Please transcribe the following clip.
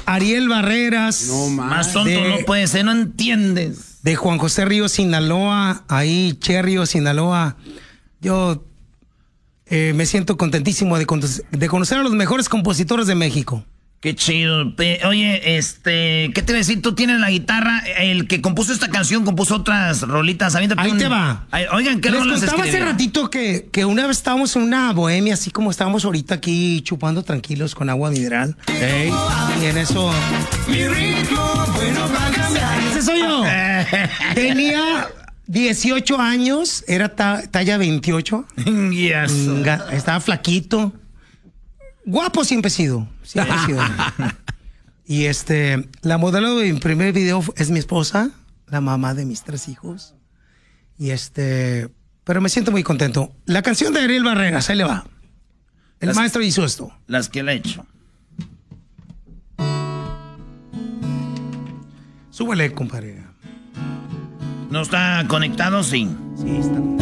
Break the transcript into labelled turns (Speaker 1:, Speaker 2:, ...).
Speaker 1: Ariel Barreras.
Speaker 2: No
Speaker 3: más tonto no puede ser, no entiendes.
Speaker 1: De Juan José Ríos, Sinaloa, ahí, Cherrio, Sinaloa. Yo me siento contentísimo de conocer a los mejores compositores de México.
Speaker 3: Qué chido. Oye, ¿qué te voy a decir? Tú tienes la guitarra. El que compuso esta canción compuso otras rolitas.
Speaker 1: Ahí te va.
Speaker 3: Oigan, ¿qué rolas
Speaker 1: Les contaba
Speaker 3: escribió?
Speaker 1: hace ratito que una vez estábamos en una bohemia, así como estábamos ahorita aquí chupando tranquilos con agua mineral.
Speaker 2: Ey.
Speaker 1: Y en eso... ¡Ese soy yo! Tenía 18 años, era talla 28.
Speaker 3: Yes.
Speaker 1: Estaba flaquito. Guapo siempre he sido. Siempre he sido. Y la modelo de mi primer video es mi esposa, la mamá de mis 3 hijos. Y pero me siento muy contento. La canción de Ariel Barreras, ahí le va. El maestro hizo esto.
Speaker 3: Las que le he hecho.
Speaker 1: Súbele, compadre.
Speaker 3: ¿No está conectado? Sí.
Speaker 1: Sí, está.